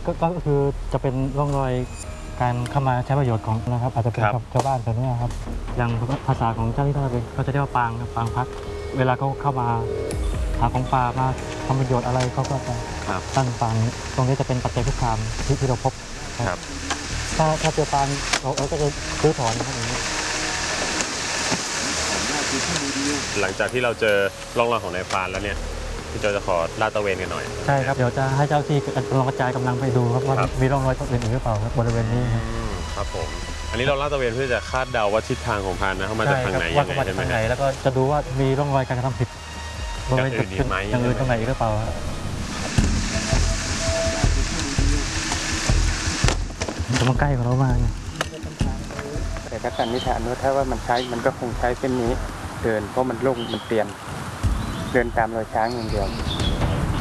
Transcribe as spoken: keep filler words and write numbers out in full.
ก็ก็คือจะเป็นร่องรอยการเข้ามาใช้ประโยชน์ของนะครับอาจจะเป็นชาวบ้านแถวนี้ครับอย่างภาษาของเจ้าหน้าที่เขาเขาจะเรียกว่าปางปางพักเวลาเขาเข้ามาหาของป่ามาทำประโยชน์อะไรเขาก็จะตั้งปางตรงนี้จะเป็นปัจจัยคุกคามที่ที่เราพบครับถ้าถ้าเจอปางเราเราก็จะซื้อถอนนะครับอย่างนี้หลังจากที่เราเจอร่องรอยของนายพรานแล้วเนี่ยพี่โจจะขอลาดตระเวนกันหน่อยใช่ครับเดี๋ยวจะให้เจ้าที่ลองกระจายกำลังไปดูครับว่ามีร่องรอยอื่นอีกหรือเปล่าครับบริเวณนี้ครับครับผมอันนี้เราลาดตระเวนเพื่อจะคาดเดาว่าทิศทางของพรานนะเขามาจากทางไหนยังไงใช่ไหมแล้วก็จะดูว่ามีร่องรอยการกระทำผิดบริเวณจุดอย่างอื่นตรงไหนอีกหรือเปล่าจะมาใกล้กับเรามากแต่ถ้าสันนิษฐานว่าถ้าว่ามันใช้มันก็คงใช้เส้นนี้เดินเพราะมันโล่งมันเตียนเดินตามรอยช้างอย่างเดียว